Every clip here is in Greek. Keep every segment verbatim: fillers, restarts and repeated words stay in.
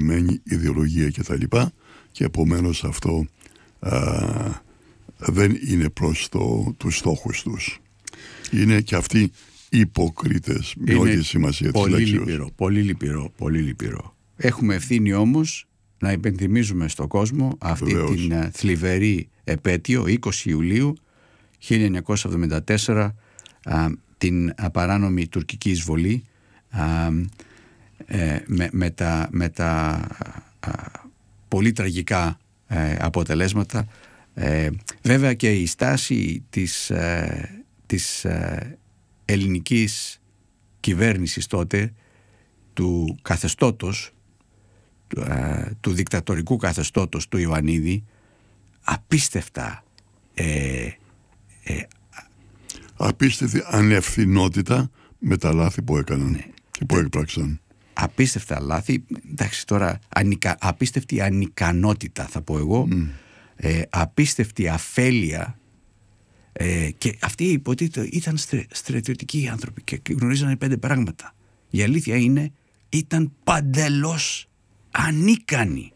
στοχευμένη ιδεολογία κτλ. Και επομένως αυτό α, δεν είναι προς το, τους στόχους τους. Είναι και αυτοί υποκρίτες, με όλη τη σημασία της λέξης. Λυπηρό, πολύ λυπηρό, πολύ λυπηρό. Έχουμε ευθύνη όμως να υπενθυμίζουμε στον κόσμο αυτή Βεβαίως. την θλιβερή επέτειο, είκοσι Ιουλίου χίλια εννιακόσια εβδομήντα τέσσερα, α, την απαράνομη τουρκική εισβολή, α, ε, με, με τα, με τα α, πολύ τραγικά ε, αποτελέσματα. Ε, βέβαια και η στάση της, ε, της ε, ελληνικής κυβέρνησης τότε, του καθεστώτος, του, ε, του δικτατορικού καθεστώτος του Ιωαννίδη, απίστευτα ε, ε, απίστευτη ανευθυνότητα με τα λάθη που έκαναν, ναι, και που έπραξαν. Απίστευτα λάθη, εντάξει τώρα, ανικα, απίστευτη ανικανότητα θα πω εγώ, mm. ε, απίστευτη αφέλεια, ε, και αυτοί υποτίθεται ήταν στρε, στρατιωτικοί άνθρωποι και γνωρίζανε πέντε πράγματα. Η αλήθεια είναι, ήταν παντελώς ανίκανοι.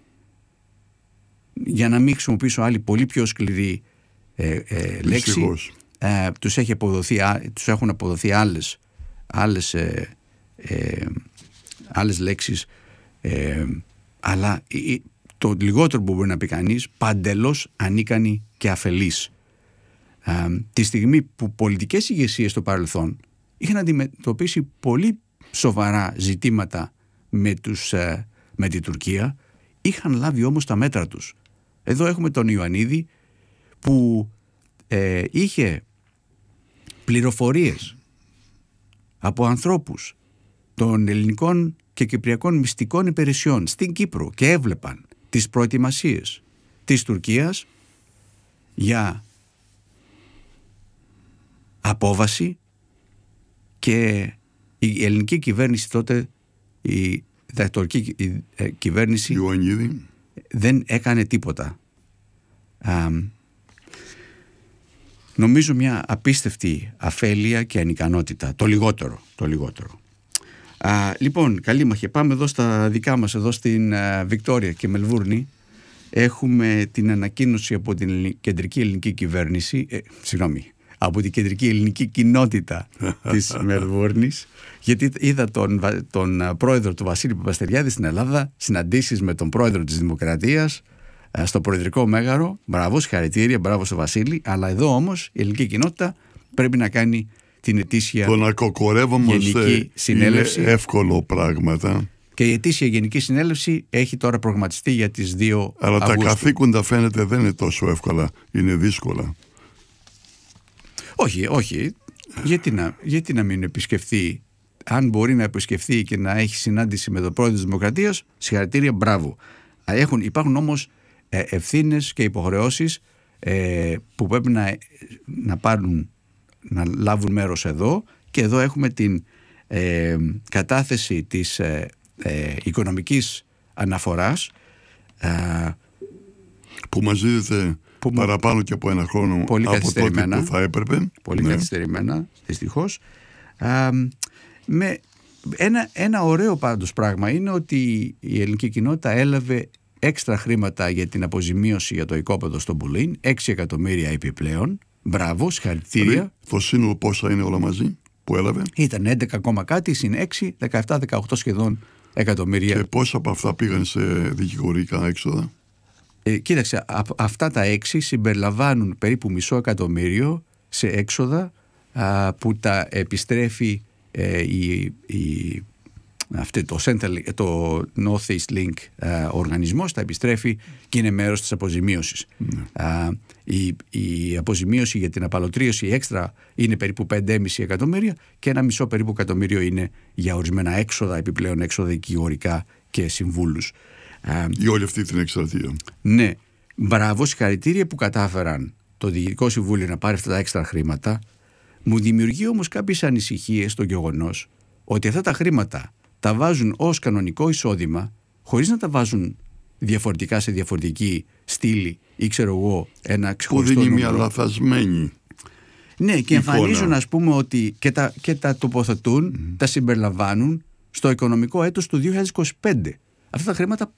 Για να μην χρησιμοποιήσω άλλη πολύ πιο σκληρή ε, ε, λέξη, ε, τους, έχει αποδοθεί, τους έχουν αποδοθεί άλλες, άλλες, ε, ε, άλλες λέξεις, ε, αλλά ε, το λιγότερο που μπορεί να πει κανείς, παντελώς ανίκανοι και αφελείς. Ε, τη στιγμή που πολιτικές ηγεσίες στο παρελθόν είχαν αντιμετωπίσει πολύ σοβαρά ζητήματα με, τους, ε, με την Τουρκία, είχαν λάβει όμως τα μέτρα τους. Εδώ έχουμε τον Ιωαννίδη που ε, είχε πληροφορίες από ανθρώπους των ελληνικών και κυπριακών μυστικών υπηρεσιών στην Κύπρο και έβλεπαν τις προετοιμασίες της Τουρκίας για απόβαση, και η ελληνική κυβέρνηση τότε, η δικτατορική κυβέρνηση, Ιωαννίδη, δεν έκανε τίποτα. Α, νομίζω μια απίστευτη αφέλεια και ανικανότητα, το λιγότερο, το λιγότερο. Α, λοιπόν, καλή μαχη. Πάμε εδώ στα δικά μας, εδώ στην α, Βικτόρια και Μελβούρνη. Έχουμε την ανακοίνωση από την κεντρική ελληνική κυβέρνηση, ε, συγγνώμη, από την κεντρική ελληνική κοινότητα της Μελβούρνης, γιατί είδα τον, τον πρόεδρο του Βασίλη Παπαστεριάδη στην Ελλάδα, συναντήσεις με τον πρόεδρο της Δημοκρατίας στο Προεδρικό Μέγαρο. Μπράβο, συγχαρητήρια, μπράβο στο Βασίλη. Αλλά εδώ όμως η ελληνική κοινότητα πρέπει να κάνει την ετήσια το να γενική συνέλευση. Είναι εύκολο πράγματα. Και η ετήσια γενική συνέλευση έχει τώρα προγραμματιστεί για τις δύο Αλλά Αυγούστου. Τα καθήκοντα φαίνεται δεν είναι τόσο εύκολα, είναι δύσκολα. Όχι, όχι. Γιατί να, γιατί να μην επισκεφθεί, αν μπορεί να επισκεφθεί και να έχει συνάντηση με τον πρόεδρο της Δημοκρατίας, συγχαρητήρια, μπράβο. Έχουν, υπάρχουν όμως ε, ευθύνες και υποχρεώσεις ε, που πρέπει να, να πάρουν, να λάβουν μέρος εδώ, και εδώ έχουμε την ε, κατάθεση της ε, ε, οικονομικής αναφοράς ε, που μας δίδεται που παραπάνω και από ένα χρόνο πολύ από τότε που θα έπρεπε. Πολύ ναι. καθυστερημένα, δυστυχώς. Α, με ένα, ένα ωραίο πάντως πράγμα είναι ότι η ελληνική κοινότητα έλαβε έξτρα χρήματα για την αποζημίωση για το οικόπεδο στο Μπουλίν, έξι εκατομμύρια επιπλέον. Μπράβο, συγχαρητήρια. Ρή, το σύνολο πόσα είναι όλα μαζί που έλαβε? Ήταν έντεκα ακόμα κάτι, συν έξι, δεκαεπτά δεκαοκτώ σχεδόν εκατομμύρια. Και πόσα από αυτά πήγαν σε δικηγορικά έξοδα? Ε, κοίταξε, α, αυτά τα έξι συμπεριλαμβάνουν περίπου μισό εκατομμύριο σε έξοδα α, που τα επιστρέφει ε, η, η, αυτή, το, Central, το North East Link α, οργανισμός, τα επιστρέφει και είναι μέρος της αποζημίωσης. Mm. Α, η, η αποζημίωση για την απαλωτρίωση έξτρα είναι περίπου πέντε κόμμα πέντε εκατομμύρια και ένα μισό περίπου εκατομμύριο είναι για ορισμένα έξοδα, επιπλέον έξοδα δικηγορικά και συμβούλους. Για όλη αυτή την εκστρατεία. Ναι, μπράβο, συγχαρητήρια που κατάφεραν το Διοικητικό Συμβούλιο να πάρει αυτά τα έξτρα χρήματα. Μου δημιουργεί όμως κάποιες ανησυχίες το γεγονός ότι αυτά τα χρήματα τα βάζουν ως κανονικό εισόδημα, χωρίς να τα βάζουν διαφορετικά σε διαφορετική στήλη ή ξέρω εγώ ένα ξεχωριστό που δίνει νούμερο. Μια λαθασμένη. Ναι, και εικόνα. Εμφανίζουν ας πούμε ότι και τα, και τα τοποθετούν, mm. τα συμπεριλαμβάνουν στο οικονομικό έτος του δύο χιλιάδες είκοσι πέντε. Αυτά τα χρήματα